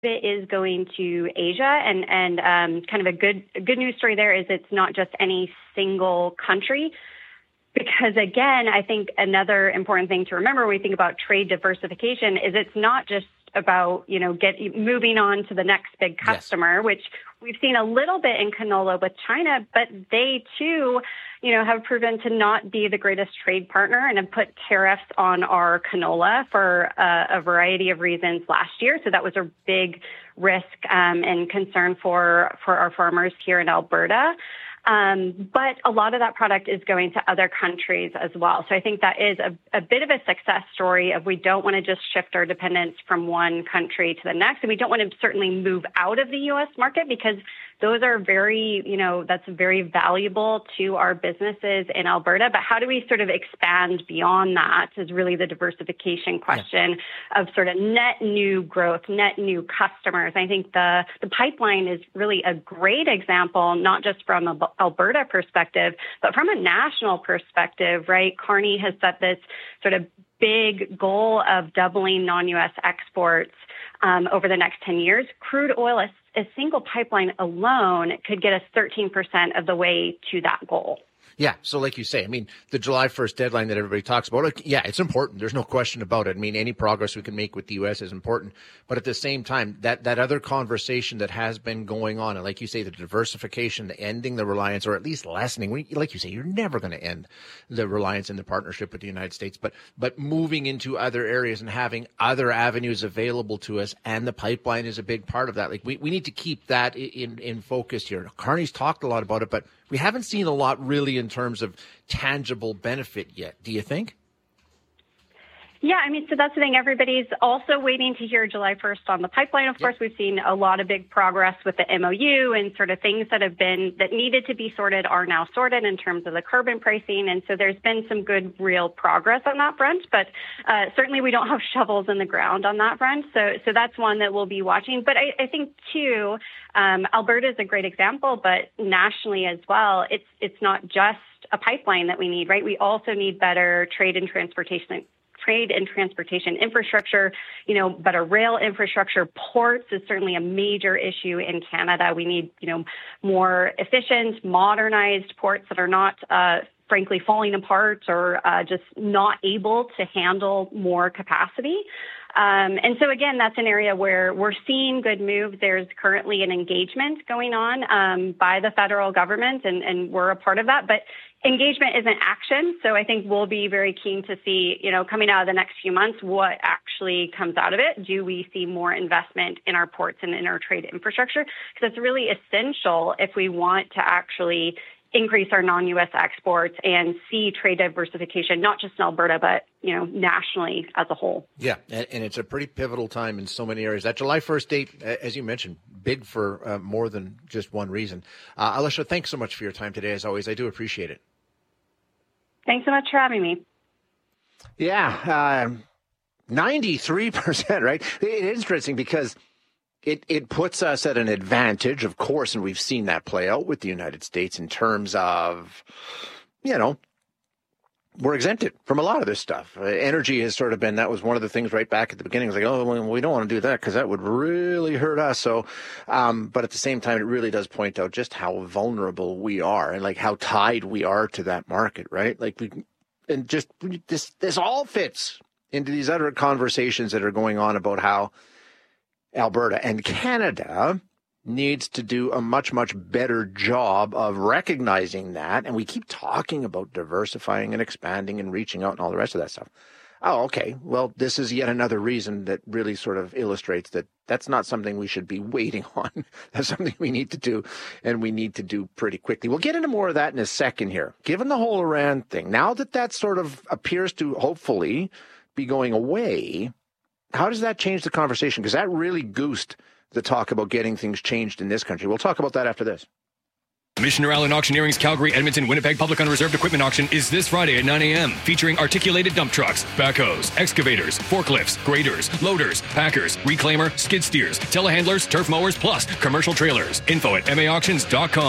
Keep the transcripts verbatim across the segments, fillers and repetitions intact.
it is going to Asia, and and um, kind of a good a good news story there is it's not just any single country. Because again, I think another important thing to remember when we think about trade diversification is it's not just about, you know, get moving on to the next big customer, yes. which we've seen a little bit in canola with China, but they too, you know, have proven to not be the greatest trade partner and have put tariffs on our canola for uh, a variety of reasons last year. So that was a big risk um, and concern for, for our farmers here in Alberta. Um, but a lot of that product is going to other countries as well. So I think that is a, a bit of a success story of we don't want to just shift our dependence from one country to the next. And we don't want to certainly move out of the U S market because those are very, you know, that's very valuable to our businesses in Alberta. But how do we sort of expand beyond that is really the diversification question yeah. of sort of net new growth, net new customers. I think the, the pipeline is really a great example, not just from a Alberta perspective, but from a national perspective, right? Carney has set this sort of big goal of doubling non-U S exports um, over the next ten years. Crude oil, a, a single pipeline alone could get us thirteen percent of the way to that goal. Yeah. So like you say, I mean, the July first deadline that everybody talks about, like, yeah, it's important. There's no question about it. I mean, any progress we can make with the U S is important. But at the same time, that, that other conversation that has been going on, and like you say, the diversification, the ending the reliance, or at least lessening, we, like you say, you're never going to end the reliance in the partnership with the United States, but, but moving into other areas and having other avenues available to us, and the pipeline is a big part of that. Like we, we need to keep that in, in focus here. Carney's talked a lot about it, but we haven't seen a lot really in terms of tangible benefit yet. Do you think? Yeah, I mean, so that's the thing. Everybody's also waiting to hear July first on the pipeline. Of course, we've seen a lot of big progress with the M O U, and sort of things that have been, that needed to be sorted are now sorted in terms of the carbon pricing. And so there's been some good real progress on that front, but uh, certainly we don't have shovels in the ground on that front. So, so that's one that we'll be watching. But I, I think too, um, Alberta is a great example, but nationally as well, it's, it's not just a pipeline that we need, right? We also need better trade and transportation trade and transportation infrastructure, you know, better rail infrastructure. Ports is certainly a major issue in Canada. We need, you know, more efficient, modernized ports that are not, uh, frankly, falling apart or uh, just not able to handle more capacity. Um, and so, again, that's an area where we're seeing good moves. There's currently an engagement going on um, by the federal government, and, and we're a part of that. But engagement isn't action. So I think we'll be very keen to see, you know, coming out of the next few months, what actually comes out of it. Do we see more investment in our ports and in our trade infrastructure? Because it's really essential if we want to actually increase our non-U S exports and see trade diversification, not just in Alberta, but, you know, nationally as a whole. Yeah, and, and it's a pretty pivotal time in so many areas. That July first date, as you mentioned, big for uh, more than just one reason. Uh, Alicia, thanks so much for your time today, as always. I do appreciate it. Thanks so much for having me. Yeah, uh, ninety-three percent, right? It is interesting because It it puts us at an advantage, of course, and we've seen that play out with the United States in terms of, you know, we're exempted from a lot of this stuff. Uh, energy has sort of been, that was one of the things right back at the beginning. It was like, oh, well, we don't want to do that because that would really hurt us. So, um, but at the same time, it really does point out just how vulnerable we are and like how tied we are to that market, right? Like we, and just this, this all fits into these other conversations that are going on about how Alberta and Canada needs to do a much, much better job of recognizing that. And we keep talking about diversifying and expanding and reaching out and all the rest of that stuff. Oh, okay. Well, this is yet another reason that really sort of illustrates that that's not something we should be waiting on. That's something we need to do, and we need to do pretty quickly. We'll get into more of that in a second here. Given the whole Iran thing, now that that sort of appears to hopefully be going away, how does that change the conversation? Because that really goosed the talk about getting things changed in this country. We'll talk about that after this. Missioner Allen Auctioneering's Calgary, Edmonton, Winnipeg Public Unreserved Equipment Auction is this Friday at nine a.m. featuring articulated dump trucks, backhoes, excavators, forklifts, graders, loaders, packers, reclaimer, skid steers, telehandlers, turf mowers, plus commercial trailers. Info at m a auctions dot com.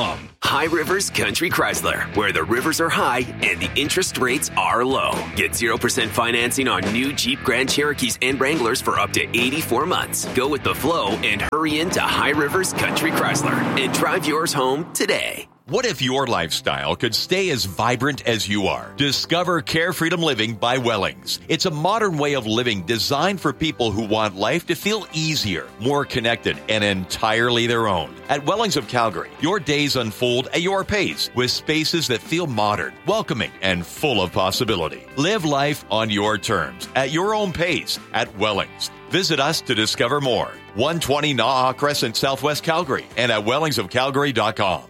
High Rivers Country Chrysler, where the rivers are high and the interest rates are low. Get zero percent financing on new Jeep Grand Cherokees and Wranglers for up to eighty-four months. Go with the flow and hurry into High Rivers Country Chrysler and drive yours home today. What if your lifestyle could stay as vibrant as you are? Discover Care Freedom Living by Wellings. It's a modern way of living designed for people who want life to feel easier, more connected, and entirely their own. At Wellings of Calgary, your days unfold at your pace with spaces that feel modern, welcoming, and full of possibility. Live life on your terms, at your own pace, at Wellings. Visit us to discover more. one twenty Naha Crescent, Southwest Calgary, and at wellings of calgary dot com.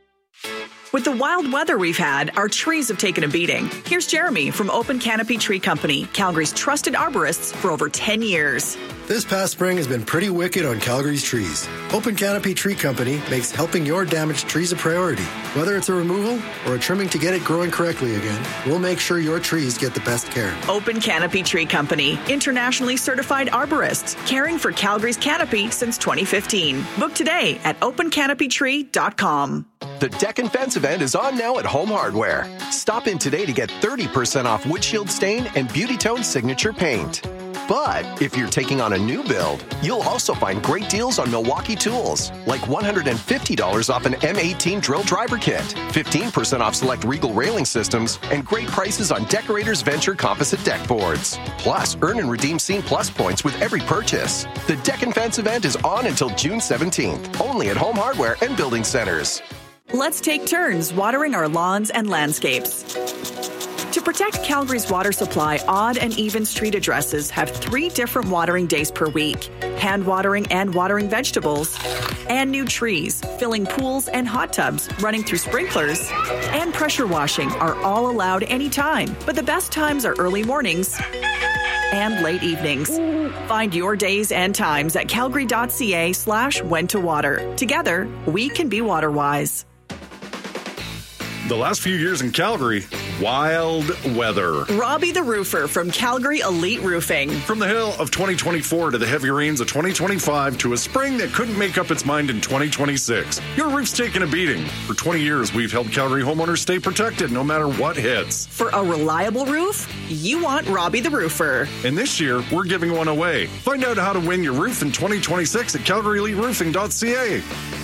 With the wild weather we've had, our trees have taken a beating. Here's Jeremy from Open Canopy Tree Company, Calgary's trusted arborists for over ten years. This past spring has been pretty wicked on Calgary's trees. Open Canopy Tree Company makes helping your damaged trees a priority. Whether it's a removal or a trimming to get it growing correctly again, we'll make sure your trees get the best care. Open Canopy Tree Company, internationally certified arborists, caring for Calgary's canopy since twenty fifteen. Book today at open canopy tree dot com. The Deck and Fence event is on now at Home Hardware. Stop in today to get thirty percent off windshield stain and Beauty Tone signature paint. But if you're taking on a new build, you'll also find great deals on Milwaukee tools, like one hundred fifty dollars off an M eighteen drill driver kit, fifteen percent off select Regal railing systems, and great prices on Decorators Venture composite deck boards. Plus, earn and redeem Scene Plus points with every purchase. The Deck and Fence event is on until June seventeenth, only at Home Hardware and Building Centers. Let's take turns watering our lawns and landscapes. To protect Calgary's water supply, odd and even street addresses have three different watering days per week. Hand watering and watering vegetables, and new trees, filling pools and hot tubs, running through sprinklers, and pressure washing are all allowed anytime. But the best times are early mornings and late evenings. Find your days and times at calgary.ca slash when to water. Together, we can be water wise. The last few years in Calgary, wild weather. Robbie the Roofer from Calgary Elite Roofing. From the hail of twenty twenty-four to the heavy rains of twenty twenty-five to a spring that couldn't make up its mind in twenty twenty-six, your roof's taken a beating. For twenty years, we've helped Calgary homeowners stay protected no matter what hits. For a reliable roof, you want Robbie the Roofer. And this year, we're giving one away. Find out how to win your roof in twenty twenty-six at calgary elite roofing dot c a.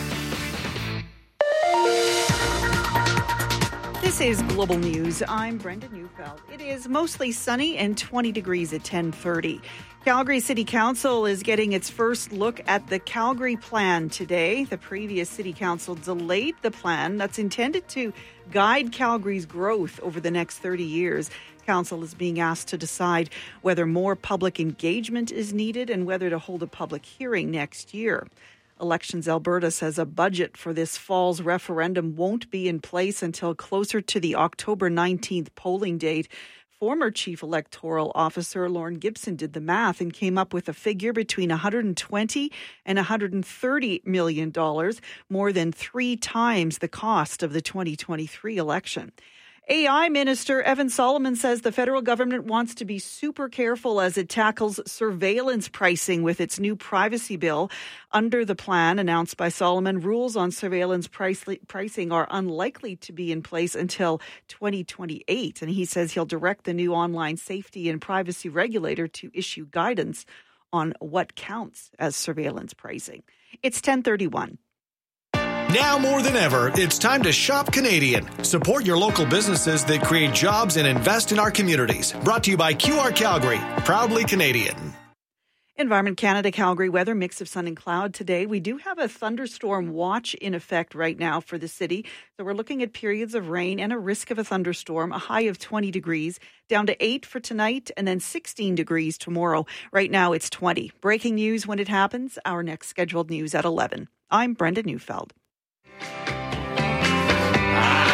This is Global News. I'm Brenda Neufeld. It is mostly sunny and twenty degrees at ten thirty. Calgary City Council is getting its first look at the Calgary Plan today. The previous City Council delayed the plan that's intended to guide Calgary's growth over the next thirty years. Council is being asked to decide whether more public engagement is needed and whether to hold a public hearing next year. Elections Alberta says a budget for this fall's referendum won't be in place until closer to the October nineteenth polling date. Former Chief Electoral Officer Lauren Gibson did the math and came up with a figure between one hundred twenty and one hundred thirty million dollars, more than three times the cost of the twenty twenty-three election. A I Minister Evan Solomon says the federal government wants to be super careful as it tackles surveillance pricing with its new privacy bill. Under the plan announced by Solomon, rules on surveillance price, pricing are unlikely to be in place until twenty twenty-eight. And he says he'll direct the new online safety and privacy regulator to issue guidance on what counts as surveillance pricing. It's ten thirty-one. Now more than ever, it's time to shop Canadian. Support your local businesses that create jobs and invest in our communities. Brought to you by Q R Calgary, proudly Canadian. Environment Canada Calgary weather, mix of sun and cloud today. We do have a thunderstorm watch in effect right now for the city. So we're looking at periods of rain and a risk of a thunderstorm, a high of twenty degrees, down to eight for tonight and then sixteen degrees tomorrow. Right now it's twenty. Breaking news when it happens. Our next scheduled news at eleven. I'm Brenda Neufeld.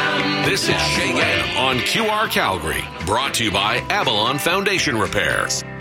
This is Shay Gann on Q R Calgary, brought to you by Avalon Foundation Repairs.